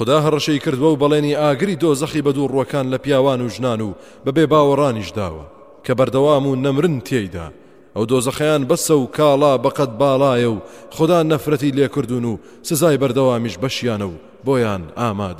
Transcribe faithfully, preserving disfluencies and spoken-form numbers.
خدا هەڕەشەی کردووە و بەڵێنی ئاگری دۆزەخی بە دوو ڕووەکان لە پیاوان و ژنان و بەبێ باوەڕانیش داوە کە بەردەوام و نەمرن تێیدا. ئەو دۆزەخەیان بەسە و کاڵا بەقەت باڵایە و خدا نەفرەتی لێکردوون و سزای بەردەوامیش بەشیانە و بۆیان ئامادە.